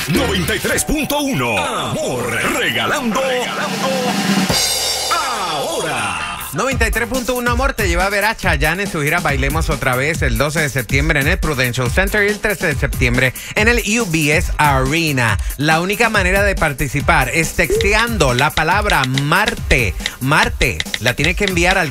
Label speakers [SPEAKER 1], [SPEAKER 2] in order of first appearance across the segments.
[SPEAKER 1] 93.1. Amor, regalando ahora.
[SPEAKER 2] 93.1 Amor te lleva a ver a Chayanne en su gira Bailemos Otra Vez el 12 de septiembre en el Prudential Center y el 13 de septiembre en el UBS Arena. La única manera de participar es texteando la palabra Marte. Marte la tienes que enviar al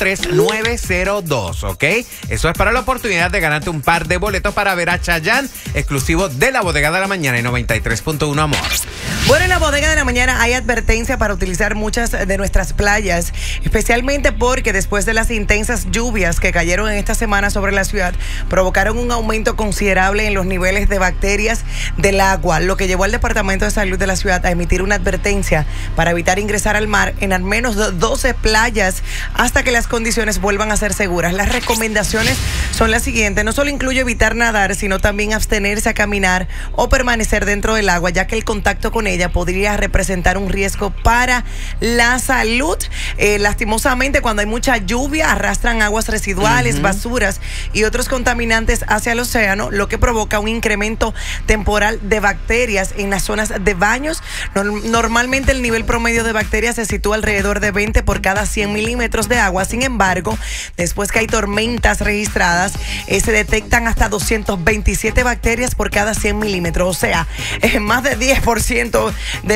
[SPEAKER 2] 43902, ¿ok? Eso es para la oportunidad de ganarte un par de boletos para ver a Chayanne, exclusivo de la Bodega de la Mañana en 93.1 Amor.
[SPEAKER 3] Bueno, en la Bodega de la Mañana hay advertencia para utilizar muchas de nuestras playas, especialmente porque después de las intensas lluvias que cayeron en esta semana sobre la ciudad, provocaron un aumento considerable en los niveles de bacterias del agua, lo que llevó al Departamento de Salud de la ciudad a emitir una advertencia para evitar ingresar al mar en al menos 12 playas hasta que las condiciones vuelvan a ser seguras. Las recomendaciones son las siguientes: no solo incluye evitar nadar, sino también abstenerse a caminar o permanecer dentro del agua, ya que el contacto con ella podría representar un riesgo para la salud. Lastimosamente, cuando hay mucha lluvia, arrastran aguas residuales, basuras y otros contaminantes hacia el océano, lo que provoca un incremento temporal de bacterias en las zonas de baños. Normalmente el nivel promedio de bacterias se sitúa alrededor de 20 por cada 100 milímetros de agua. Sin embargo, después que hay tormentas registradas, se detectan hasta 227 bacterias por cada 100 milímetros. O sea, es más de 10%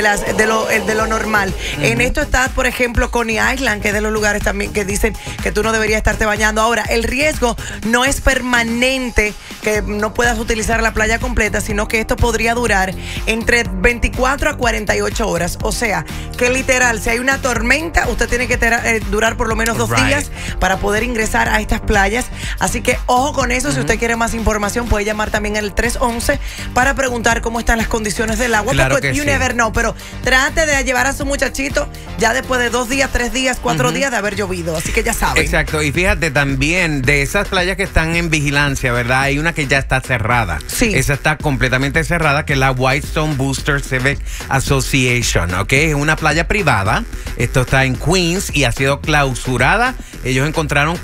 [SPEAKER 3] de lo normal. En esto está, por ejemplo, Coney Island, que es de los lugares también que dicen que tú no deberías estarte bañando. Ahora, el riesgo no es permanente, que no puedas utilizar la playa completa, sino que esto podría durar entre 24 a 48 horas. O sea, que literal, si hay una tormenta, usted tiene que durar por lo menos 2 días para poder ingresar a estas playas. Así que ojo con eso. Si usted quiere más información, puede llamar también al 311 para preguntar cómo están las condiciones del agua.
[SPEAKER 2] Claro
[SPEAKER 3] porque
[SPEAKER 2] que
[SPEAKER 3] you
[SPEAKER 2] sí.
[SPEAKER 3] never know, pero trate de llevar a su muchachito ya después de 2 días, 3 días, 4 días de haber llovido, así que ya saben.
[SPEAKER 2] Exacto, y fíjate también, de esas playas que están en vigilancia, ¿verdad? Hay una que ya está cerrada.
[SPEAKER 3] Sí.
[SPEAKER 2] Esa está completamente cerrada, que es la Whitestone Booster Civic Association, ¿ok? Es una playa privada, esto está en Queens y ha sido clausurada. Ellos encontraron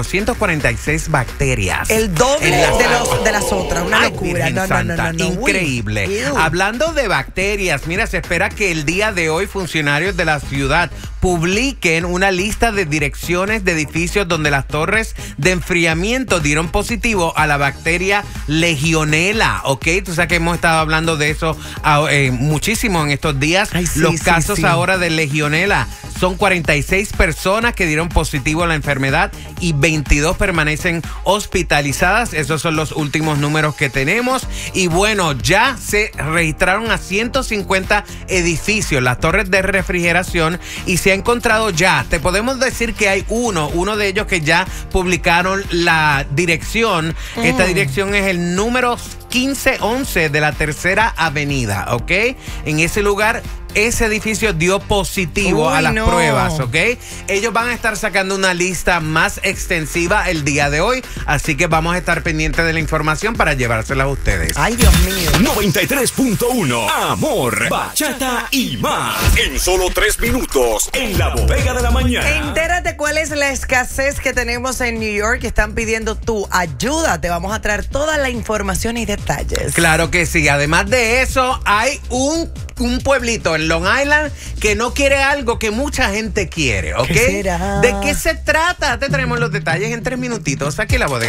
[SPEAKER 2] 446 bacterias.
[SPEAKER 3] El doble de las otras, una locura.
[SPEAKER 2] Virgen Santa, increíble.
[SPEAKER 3] Uy.
[SPEAKER 2] Hablando de bacterias, mira, se espera que el día de hoy funcionarios de la ciudad publiquen una lista de direcciones de edificios donde las torres de enfriamiento dieron positivo a la bacteria Legionella, ¿ok? Tú sabes que hemos estado hablando de eso muchísimo en estos días.
[SPEAKER 3] Ay, sí,
[SPEAKER 2] los casos
[SPEAKER 3] sí.
[SPEAKER 2] ahora de Legionella. Son 46 personas que dieron positivo a la enfermedad y 22 permanecen hospitalizadas. Esos son los últimos números que tenemos. Y bueno, ya se registraron a 150 edificios, las torres de refrigeración, y se ha encontrado ya, te podemos decir que hay uno de ellos que ya publicaron la dirección. Esta dirección es el número 1511 de la Tercera Avenida, ¿ok? En ese lugar, ese edificio dio positivo a las pruebas, ¿ok? Ellos van a estar sacando una lista más extensiva el día de hoy, así que vamos a estar pendientes de la información para llevársela a ustedes.
[SPEAKER 3] Ay, Dios mío.
[SPEAKER 1] 93.1 Amor, bachata y más. En solo 3 minutos, en la Bodega de la Mañana.
[SPEAKER 3] Entérate cuál es la escasez que tenemos en New York. Están pidiendo tu ayuda. Te vamos a traer toda la información y detalles.
[SPEAKER 2] Claro que sí. Además de eso, hay un pueblito en Long Island que no quiere algo que mucha gente quiere, ¿ok?
[SPEAKER 3] ¿Qué será?
[SPEAKER 2] ¿De qué se trata? Te traemos los detalles en 3 minutitos aquí en la Bodega.